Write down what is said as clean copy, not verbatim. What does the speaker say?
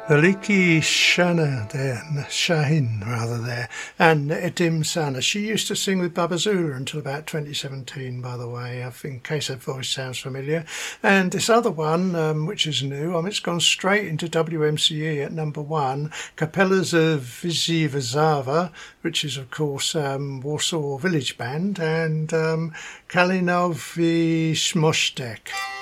Veliki Shahin rather there, and Edim Sana. She used to sing with Baba Zula until about 2017, by the way, in case her voice sounds familiar. And this other one, which is new, it's gone straight into WMCE at number 1, Capellas of Vizi Vazava, which is, of course, Warsaw Village Band, and Kalinovi Smostek.